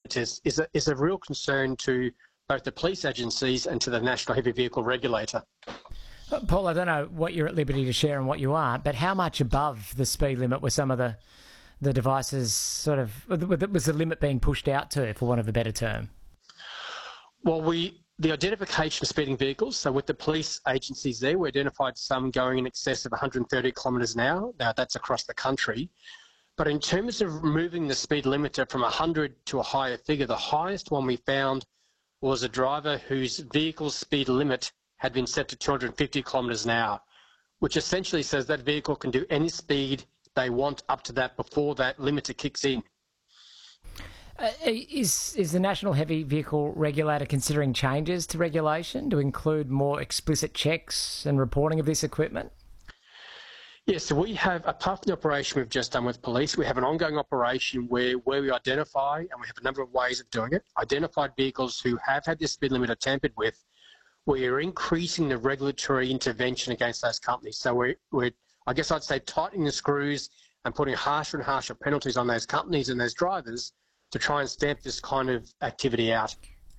is a real concern to both the police agencies and to the National Heavy Vehicle Regulator. Paul, I don't know what you're at liberty to share and what you aren't, but how much above the speed limit were some of the devices was the limit being pushed out to, for want of a better term? Well, the identification of speeding vehicles, so with the police agencies there, we identified some going in excess of 130 kilometres an hour. Now, that's across the country. But in terms of moving the speed limiter from 100 to a higher figure, the highest one we found was a driver whose vehicle's speed limit had been set to 250 kilometres an hour, which essentially says that vehicle can do any speed they want up to that before that limiter kicks in. Is the National Heavy Vehicle Regulator considering changes to regulation to include more explicit checks and reporting of this equipment? Yes, so we have, apart from the operation we've just done with police, we have an ongoing operation where we identify, and we have a number of ways of doing it, identified vehicles who have had their speed limiter tampered with. We are increasing the regulatory intervention against those companies. So we're I guess I'd say, tightening the screws and putting harsher and harsher penalties on those companies and those drivers to try and stamp this kind of activity out.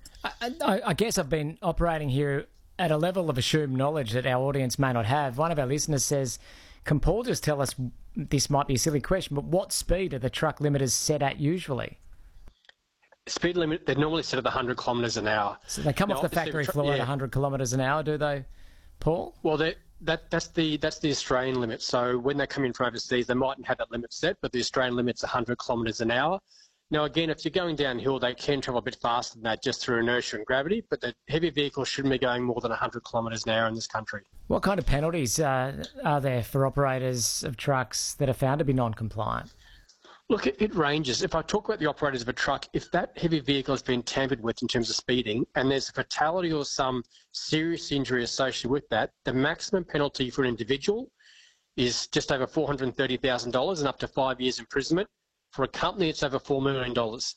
I guess I've been operating here at a level of assumed knowledge that our audience may not have. One of our listeners says, can Paul just tell us, this might be a silly question, but what speed are the truck limiters set at usually? Speed limit, they're normally set at 100 kilometres an hour. So they come off the factory floor at 100 kilometres an hour, do they, Paul? Well, that's the Australian limit. So when they come in from overseas, they mightn't have that limit set, but the Australian limit's 100 kilometres an hour. Now, again, if you're going downhill, they can travel a bit faster than that just through inertia and gravity, but the heavy vehicles shouldn't be going more than 100 kilometres an hour in this country. What kind of penalties are there for operators of trucks that are found to be non-compliant? Look, it ranges. If I talk about the operators of a truck, if that heavy vehicle has been tampered with in terms of speeding and there's a fatality or some serious injury associated with that, the maximum penalty for an individual is just over $430,000 and up to 5 years imprisonment. For a company, it's over $4 million.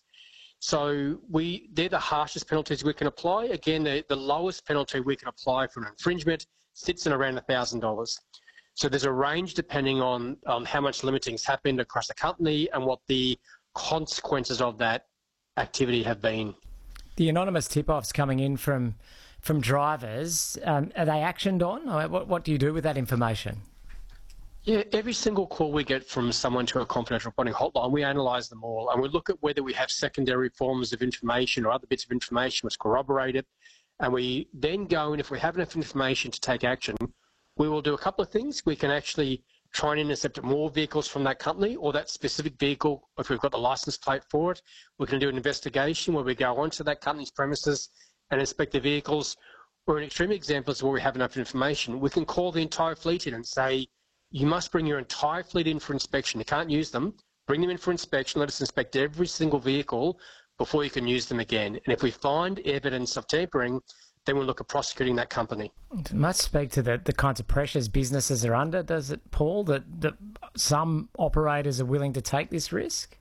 So they're the harshest penalties we can apply. Again, the lowest penalty we can apply for an infringement sits in around $1,000. So there's a range depending on how much limiting's happened across the company and what the consequences of that activity have been. The anonymous tip-offs coming in from drivers, are they actioned on? What do you do with that information? Yeah, every single call we get from someone to a confidential reporting hotline, we analyse them all and we look at whether we have secondary forms of information or other bits of information which corroborate it. And we then go, and if we have enough information to take action, we will do a couple of things. We can actually try and intercept more vehicles from that company or that specific vehicle. If we've got the license plate for it, we can do an investigation where we go onto that company's premises and inspect the vehicles. Or in extreme examples where we have enough information, we can call the entire fleet in and say, you must bring your entire fleet in for inspection. You can't use them. Bring them in for inspection. Let us inspect every single vehicle before you can use them again. And if we find evidence of tampering, then we'll look at prosecuting that company. It must speak to the kinds of pressures businesses are under, does it, Paul, that some operators are willing to take this risk?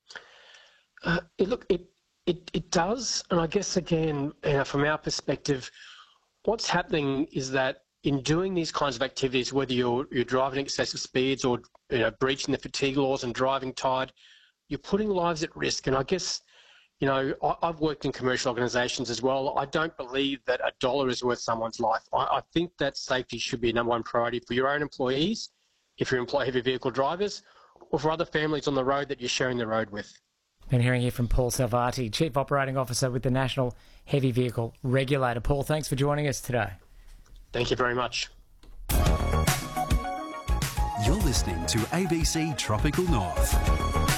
It does. And I guess, again, from our perspective, what's happening is that in doing these kinds of activities, whether you're driving at excessive speeds or breaching the fatigue laws and driving tired, you're putting lives at risk. And I guess, I've worked in commercial organisations as well. I don't believe that a dollar is worth someone's life. I think that safety should be a number one priority for your own employees, if you employ heavy vehicle drivers, or for other families on the road that you're sharing the road with. Been hearing here from Paul Salvati, Chief Operating Officer with the National Heavy Vehicle Regulator. Paul, thanks for joining us today. Thank you very much. You're listening to ABC Tropical North.